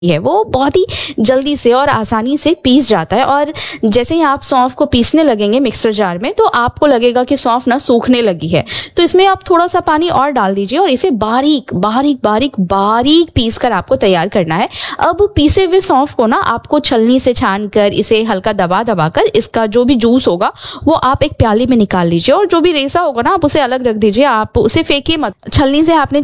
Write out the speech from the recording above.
है वो बहुत ही जल्दी से और आसानी से पीस जाता है। और जैसे ही आप सौंफ को पीसने लगेंगे मिक्सर जार में, तो आपको लगेगा कि सौंफ ना सूखने लगी है, तो इसमें आप थोड़ा सा पानी और डाल दीजिए और इसे बारीक बारीक बारीक बारीक पीस कर आपको तैयार करना है। अब पीसे हुए सौंफ को ना आपको छलनी से छान कर इसे हल्का दबा दबा कर इसका जो भी जूस होगा वो आप एक प्याली में निकाल लीजिए, और जो भी रेसा होगा ना आप उसे अलग रख दीजिए, आप उसे फेंकिए मत। छलनी से आपने